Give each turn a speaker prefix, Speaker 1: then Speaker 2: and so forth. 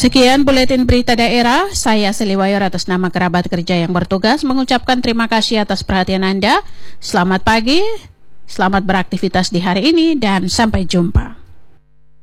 Speaker 1: Sekian buletin berita daerah, saya Seliwayor atas nama kerabat kerja yang bertugas mengucapkan terima kasih atas perhatian Anda. Selamat pagi, selamat beraktivitas di hari ini, dan sampai jumpa.